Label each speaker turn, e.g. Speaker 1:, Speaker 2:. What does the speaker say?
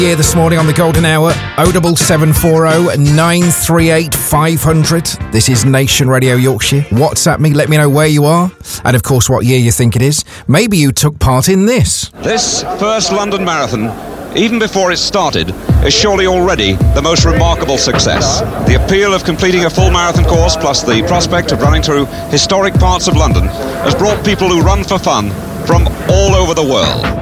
Speaker 1: Here this morning on the Golden Hour, 07740 938 500. This is Nation Radio Yorkshire. WhatsApp me, let me know where you are, and of course what year you think it is. Maybe you took part in this.
Speaker 2: This first London Marathon, even before it started, is surely already the most remarkable success. The appeal of completing a full marathon course, plus the prospect of running through historic parts of London, has brought people who run for fun from all over the world.